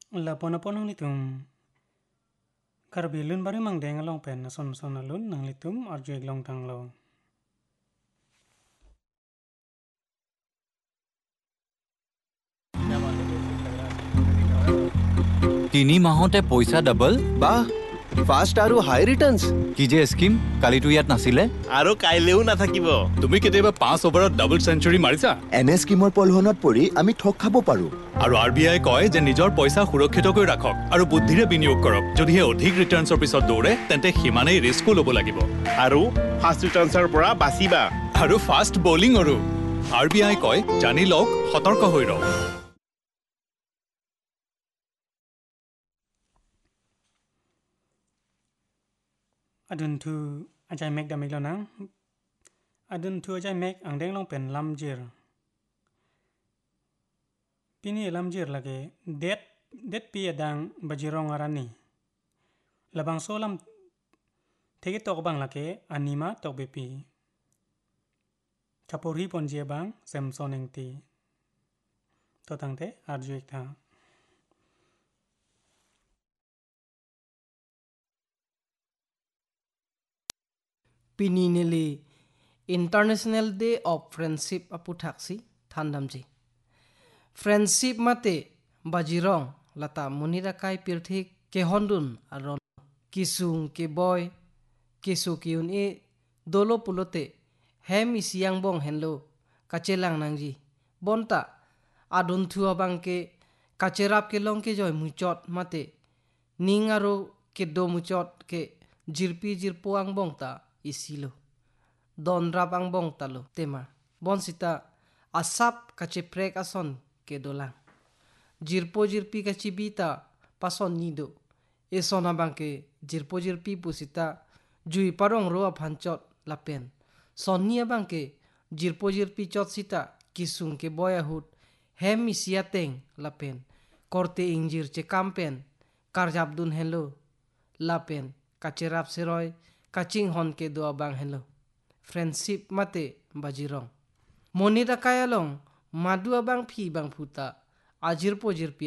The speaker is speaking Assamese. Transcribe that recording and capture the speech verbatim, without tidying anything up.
La pona ponong litum. Karbilun bari mang deng long pen na son son alun nang litum arjuig long tang lo. তিনি মাহতে পইচা ডাবল বাহ ফাষ্ট আৰু হাই ৰিটাৰ্ণছ কি যে স্কিম কালিতো ইয়াত নাছিলে আৰু কাইলেও নাথাকিব তুমি কেতিয়াবা পাঁচ অভাৰত ডাবল চেঞ্চুৰী মাৰিছা এনে স্কিমৰ পলহনত পৰি আমি ঠগ খাব পাৰো আৰু আৰ বি আই কয় যে নিজৰ পইচা সুৰক্ষিত কৰি ৰাখক আৰু বুদ্ধিৰে বিনিয়োগ কৰক যদিহে অধিক ৰিটাৰ্ণছৰ পিছত দৌৰে তেন্তে সিমানেই ৰিস্কো ল'ব লাগিব আৰু ফাষ্ট ৰিটাৰ্ণছৰ পৰা বাচিবা আৰু ফাষ্ট বলিঙৰো আৰ বি আই কয় জানি লওক সতৰ্ক হৈ ৰওক Adun tu ajai mek damik lo nang. Adun tu ajai mek ang deng long pen lam jir. Pini lam jir lagi det det pi adang bajirong arani. Labang so lam tegi tok bang lagi anima tok bepi. Kapori pon jia bang sem soneng ti. Totang te arjuik ta. Pininili International Day of Friendship apu thaksi thandamji. Friendship mate bajirong lata munira kai pirthik ke hondun aron kisung ke boy kisu kiun e dolo pulote hem isiang bong henlo kachelang nangji bonta adun thua bangke kacherap ke long ke joy muchot mate ningaro ke do muchot ke jirpi jirpoang bongta isilo don rabang bong talo tema bonsita asap kacheprek ason ke dolang jirpo jirpi kachibita pason nido esona bangke jirpo jirpi pusita jui parong roa phanchot lapen sonia bangke jirpo jirpi chot sita kisung ke boya hut hem isiateng lapen korte ingjir che kampen karjap dun hello lapen kacherap seroy kaching hon ke doa bang hello friendship mate bajirong monita kayalong madua bang phi bang phuta ajir po jirpi